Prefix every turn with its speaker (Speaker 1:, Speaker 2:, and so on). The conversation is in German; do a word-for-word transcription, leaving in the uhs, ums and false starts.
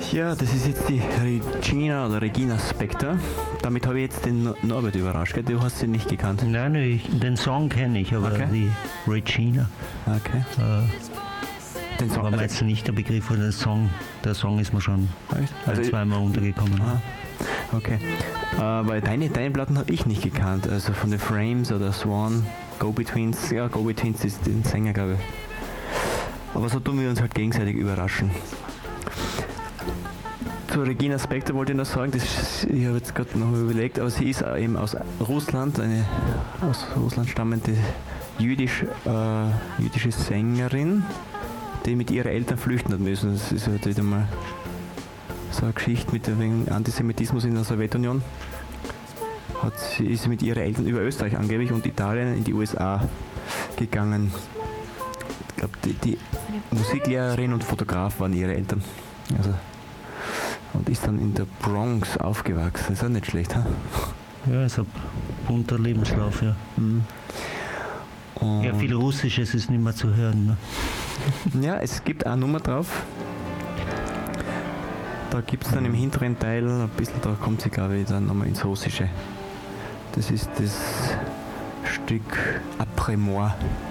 Speaker 1: Ja, das ist jetzt die Regina oder Regina Spektor. Damit habe ich jetzt den Norbert überrascht, gell? Du hast sie nicht gekannt.
Speaker 2: Nein, ich, den Song kenne ich, aber
Speaker 1: Okay.
Speaker 2: die Regina
Speaker 1: Okay.
Speaker 2: äh,
Speaker 1: Den Song,
Speaker 2: war mir
Speaker 1: also,
Speaker 2: jetzt nicht der Begriff von der Song. Der Song ist mir schon
Speaker 1: echt?
Speaker 2: ein,
Speaker 1: Also,
Speaker 2: zweimal untergekommen.
Speaker 1: ah, okay. Äh, weil deine, deine Platten habe ich nicht gekannt. Also von den Frames oder Swan, Go-Betweens. Ja, Go-Betweens ist den Sänger, glaube ich. Aber so tun wir uns halt gegenseitig überraschen. Zu Regina Spektor wollte ich noch sagen, das, ich habe jetzt gerade noch überlegt, aber sie ist eben aus Russland, eine aus Russland stammende jüdisch, äh, jüdische Sängerin, die mit ihren Eltern flüchten hat müssen. Das ist halt wieder mal so eine Geschichte mit dem Antisemitismus in der Sowjetunion. Hat sie ist mit ihren Eltern über Österreich angeblich und Italien in die U S A gegangen. Ich glaube, die, die Musiklehrerin und Fotograf waren ihre Eltern. Also, und ist dann in der Bronx aufgewachsen. Ist auch nicht schlecht, ha?
Speaker 2: Ja, ist ein bunter Lebenslauf, ja.
Speaker 1: Mhm.
Speaker 2: Ja, viel Russisches ist nicht mehr zu hören. Ne?
Speaker 1: Ja, es gibt eine Nummer drauf. Da gibt es dann im hinteren Teil ein bisschen, da kommt sie, glaube ich, dann nochmal ins Russische. Das ist das Stück Après moi.